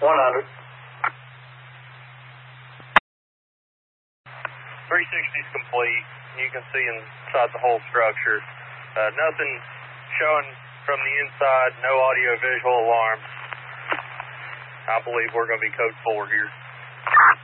100. 360's complete. You can see inside the whole structure. Nothing showing from the inside, no audio visual alarms. I believe we're going to be code 4 here.